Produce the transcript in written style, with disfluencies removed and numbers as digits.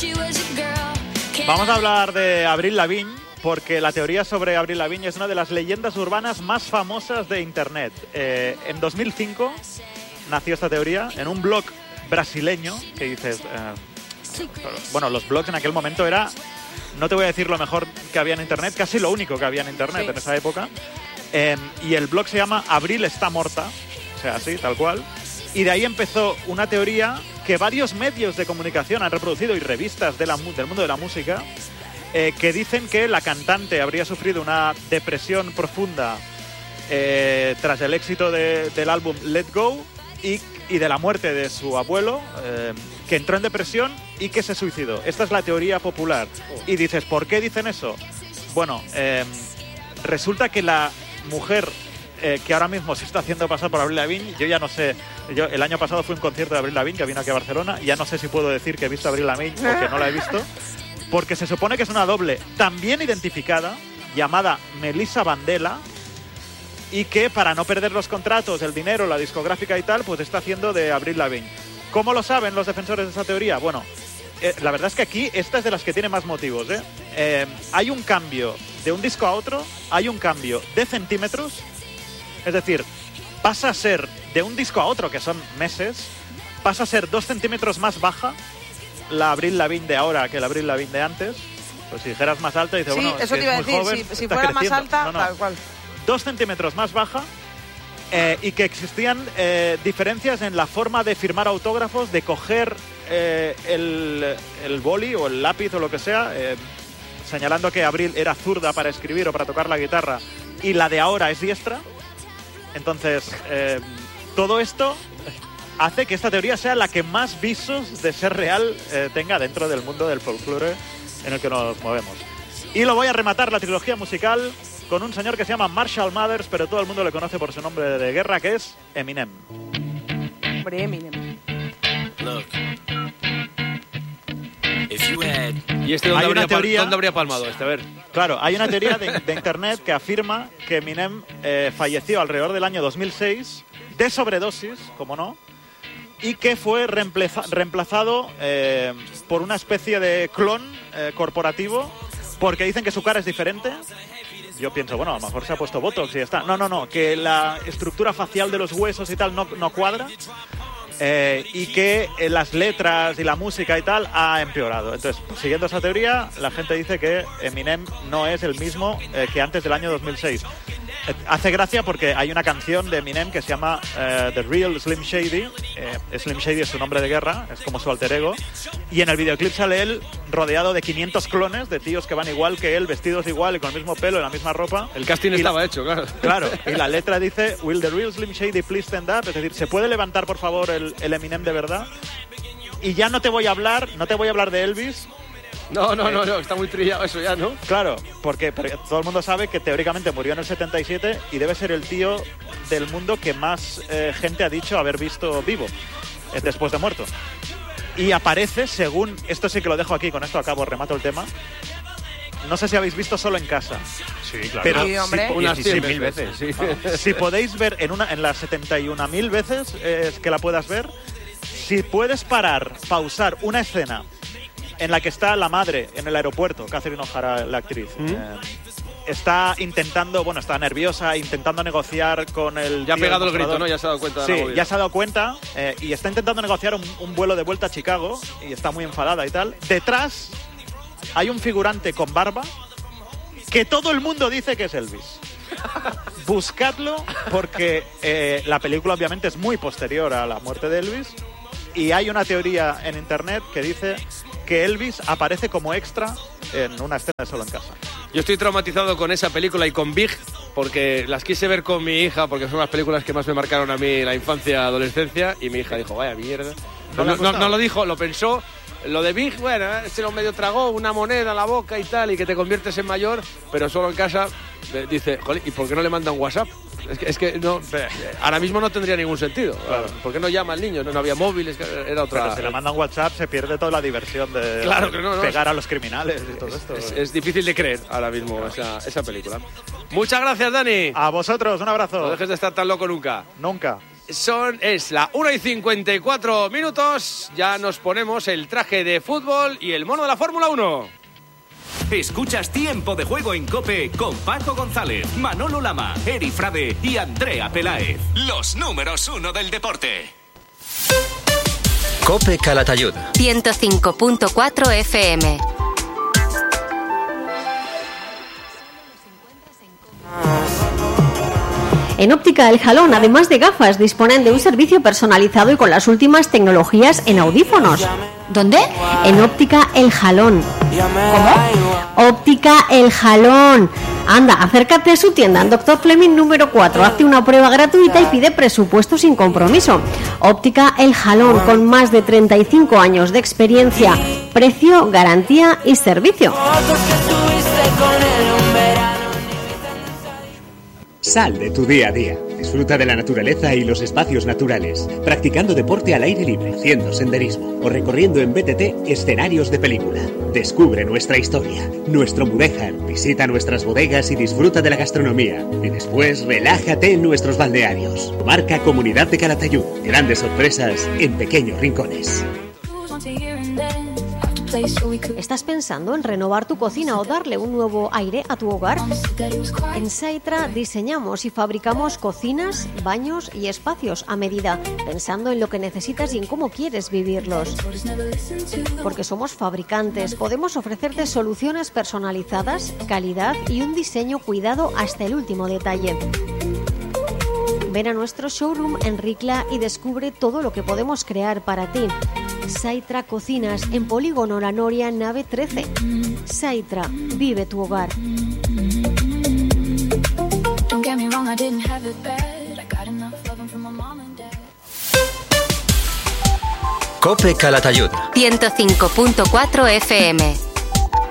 Vamos a hablar de Avril Lavigne, porque la teoría sobre Avril Lavigne es una de las leyendas urbanas más famosas de Internet. En 2005 nació esta teoría en un blog brasileño que dices... bueno, los blogs en aquel momento era... No te voy a decir lo mejor que había en Internet, casi lo único que había en Internet en esa época. Y el blog se llama Avril está morta, o sea, así, tal cual. Y de ahí empezó una teoría que varios medios de comunicación han reproducido y revistas del mundo de la música que dicen que la cantante habría sufrido una depresión profunda tras el éxito del álbum Let Go y de la muerte de su abuelo, que entró en depresión y que se suicidó. Esta es la teoría popular. Y dices, ¿por qué dicen eso? Bueno, resulta que la mujer que ahora mismo se está haciendo pasar por Avril Lavigne, yo ya no sé, yo el año pasado fui a un concierto de Avril Lavigne que vino aquí a Barcelona, y ya no sé si puedo decir que he visto a Avril Lavigne o que no la he visto, porque se supone que es una doble también identificada, llamada Melissa Vandella, y que para no perder los contratos, el dinero, la discográfica y tal, pues está haciendo de Avril Lavigne. ¿Cómo lo saben los defensores de esa teoría? Bueno, la verdad es que aquí esta es de las que tiene más motivos, hay un cambio de un disco a otro, hay un cambio de centímetros, es decir, pasa a ser de un disco a otro, que son meses, pasa a ser 2 centímetros más baja la Avril Lavigne de ahora que la Avril Lavigne de antes. Pues si dijeras más alta, dice, sí, bueno, eso te iba a decir, joven, si fuera más alta, tal cual. 2 centímetros más baja, y que existían diferencias en la forma de firmar autógrafos, de coger el boli o el lápiz o lo que sea, señalando que Avril era zurda para escribir o para tocar la guitarra y la de ahora es diestra. Entonces, todo esto hace que esta teoría sea la que más visos de ser real tenga dentro del mundo del folclore en el que nos movemos. Y lo voy a rematar la trilogía musical con un señor que se llama Marshall Mathers, pero todo el mundo le conoce por su nombre de guerra, que es Eminem. Hombre, Eminem. Look. ¿Y este dónde habría palmado este? A ver. Claro, hay una teoría de internet que afirma que Eminem falleció alrededor del año 2006 de sobredosis, como no, y que fue reemplazado por una especie de clon corporativo, porque dicen que su cara es diferente. Yo pienso, bueno, a lo mejor se ha puesto Botox y ya está. No, que la estructura facial de los huesos y tal no cuadra. Y que las letras y la música y tal ha empeorado. Entonces, siguiendo esa teoría, la gente dice que Eminem no es el mismo que antes del año 2006. Hace gracia porque hay una canción de Eminem que se llama The Real Slim Shady. Slim Shady es su nombre de guerra, es como su alter ego. Y en el videoclip sale él rodeado de 500 clones de tíos que van igual que él, vestidos igual y con el mismo pelo y la misma ropa. El casting estaba hecho, claro. Claro, y la letra dice Will the real Slim Shady please stand up? Es decir, ¿se puede levantar por favor el Eminem de verdad? Y ya no te voy a hablar de Elvis. No, está muy trillado eso ya, ¿no? Claro, porque todo el mundo sabe que teóricamente murió en el 77 y debe ser el tío del mundo que más gente ha dicho haber visto vivo después de muerto. Y aparece, según... Esto sí que lo dejo aquí, con esto acabo, remato el tema. No sé si habéis visto Solo en Casa. Sí, claro. Pero sí, hombre. Unas 100.000 veces. Sí. Si podéis ver en las 71.000 veces que la puedas ver, si puedes pausar una escena en la que está la madre en el aeropuerto, Catherine O'Hara, la actriz, está nerviosa, intentando negociar con el... Ya ha pegado el grito, ¿no? Ya se ha dado cuenta. Sí, ya se ha dado cuenta y está intentando negociar un vuelo de vuelta a Chicago y está muy enfadada y tal. Detrás hay un figurante con barba que todo el mundo dice que es Elvis. Buscadlo porque la película obviamente es muy posterior a la muerte de Elvis y hay una teoría en internet que dice que Elvis aparece como extra en una escena de Solo en Casa. Yo estoy traumatizado con esa película y con Big, porque las quise ver con mi hija, porque son las películas que más me marcaron a mí la infancia, adolescencia, y mi hija dijo, vaya mierda. No lo dijo, lo pensó. Lo de Big, bueno, se lo medio tragó, una moneda a la boca y tal, y que te conviertes en mayor, pero Solo en Casa dice, joder, ¿y por qué no le mandan WhatsApp? Es que no, ahora mismo no tendría ningún sentido. Claro. ¿Por qué no llama al niño? No había móviles, era otra... Pero si le mandan WhatsApp se pierde toda la diversión de pegar a los criminales y todo esto. Es difícil de creer ahora mismo esa película. Muchas gracias, Dani. A vosotros, un abrazo. No dejes de estar tan loco nunca. Nunca. es la 1:54. Ya nos ponemos el traje de fútbol y el mono de la Fórmula 1. Escuchas Tiempo de Juego en COPE con Paco González, Manolo Lama, Eri Frade y Andrea Peláez. Los números 1 del deporte. COPE Calatayud 105.4 FM. En Óptica El Jalón, además de gafas, disponen de un servicio personalizado y con las últimas tecnologías en audífonos. ¿Dónde? En Óptica El Jalón. ¿Cómo? Óptica El Jalón. Anda, acércate a su tienda en Dr. Fleming número 4. Hazte una prueba gratuita y pide presupuesto sin compromiso. Óptica El Jalón, con más de 35 años de experiencia. Precio, garantía y servicio. Sal de tu día a día. Disfruta de la naturaleza y los espacios naturales, practicando deporte al aire libre, haciendo senderismo o recorriendo en BTT escenarios de película. Descubre nuestra historia, nuestro Mudéjar, visita nuestras bodegas y disfruta de la gastronomía. Y después relájate en nuestros balnearios. Marca Comunidad de Calatayud. Grandes sorpresas en pequeños rincones. ¿Estás pensando en renovar tu cocina o darle un nuevo aire a tu hogar? En Saitra diseñamos y fabricamos cocinas, baños y espacios a medida, pensando en lo que necesitas y en cómo quieres vivirlos. Porque somos fabricantes, podemos ofrecerte soluciones personalizadas, calidad y un diseño cuidado hasta el último detalle. Ven a nuestro showroom en Ricla y descubre todo lo que podemos crear para ti. Saitra Cocinas, en Polígono La Noria, nave 13. Saitra, vive tu hogar. COPE Calatayud 105.4 FM.